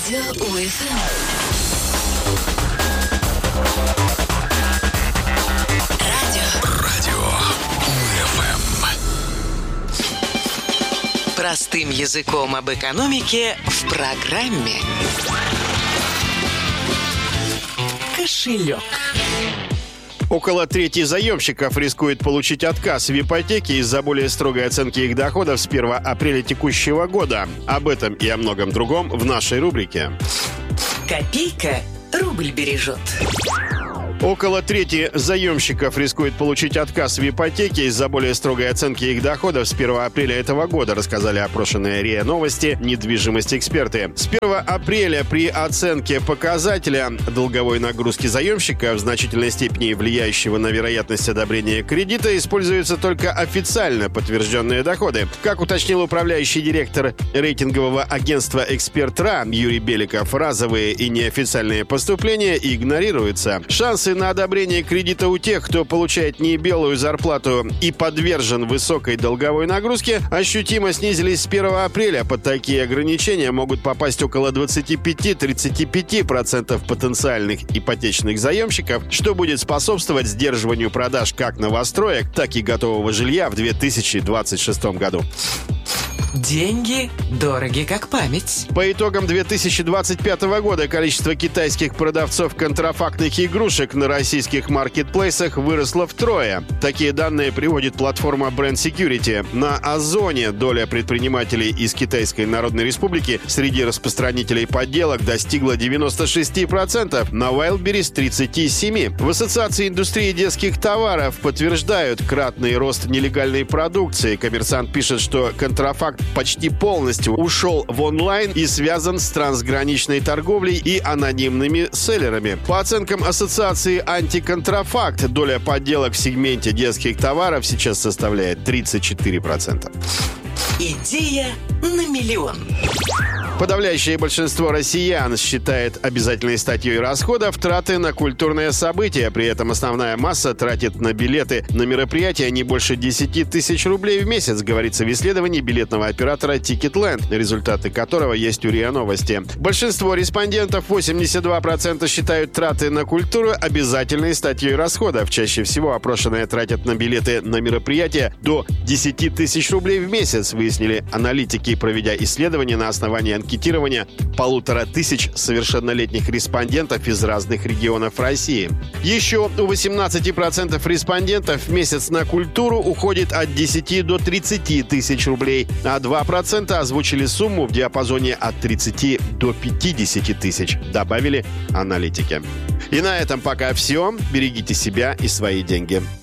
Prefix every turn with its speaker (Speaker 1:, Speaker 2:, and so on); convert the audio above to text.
Speaker 1: Радио УФМ.
Speaker 2: Простым языком об экономике в программе «Кошелек».
Speaker 3: Около трети заемщиков рискует получить отказ в ипотеке из-за более строгой оценки их доходов с 1 апреля текущего года. Об этом и о многом другом в нашей рубрике.
Speaker 2: Копейка рубль бережет.
Speaker 3: Около трети заемщиков рискует получить отказ в ипотеке из-за более строгой оценки их доходов с 1 апреля этого года, рассказали опрошенные РИА Новости недвижимость эксперты. С 1 апреля при оценке показателя долговой нагрузки заемщика, в значительной степени влияющего на вероятность одобрения кредита, используются только официально подтвержденные доходы. Как уточнил управляющий директор рейтингового агентства «Эксперт.РА» Юрий Беликов, разовые и неофициальные поступления игнорируются. Шансы на одобрение кредита у тех, кто получает не белую зарплату и подвержен высокой долговой нагрузке, ощутимо снизились с 1 апреля. Под такие ограничения могут попасть около 25-35% потенциальных ипотечных заемщиков, что будет способствовать сдерживанию продаж как новостроек, так и готового жилья в 2026 году.
Speaker 2: Деньги дороги как память.
Speaker 3: По итогам 2025 года количество китайских продавцов контрафактных игрушек на российских маркетплейсах выросло втрое. Такие данные приводит платформа Brand Security. На Озоне доля предпринимателей из Китайской Народной Республики среди распространителей подделок достигла 96%, на Wildberries 37%. В Ассоциации индустрии детских товаров подтверждают кратный рост нелегальной продукции. Коммерсант пишет, что контрафакт почти полностью ушел в онлайн и связан с трансграничной торговлей и анонимными селлерами. По оценкам Ассоциации «Антиконтрафакт», доля подделок в сегменте детских товаров сейчас составляет 34%.
Speaker 2: Идея на миллион.
Speaker 3: Подавляющее большинство россиян считает обязательной статьей расходов траты на культурные события. При этом основная масса тратит на билеты на мероприятия не больше 10 тысяч рублей в месяц, говорится в исследовании билетного оператора Ticketland, результаты которого есть у РИА Новости. Большинство респондентов, 82%, считают траты на культуру обязательной статьей расходов. Чаще всего опрошенные тратят на билеты на мероприятия до 10 тысяч рублей в месяц, выяснили аналитики, проведя исследование на основании анкетирования 1500 совершеннолетних респондентов из разных регионов России. Еще у 18% респондентов в месяц на культуру уходит от 10 до 30 тысяч рублей, а 2% озвучили сумму в диапазоне от 30 до 50 тысяч, добавили аналитики. И на этом пока все. Берегите себя и свои деньги.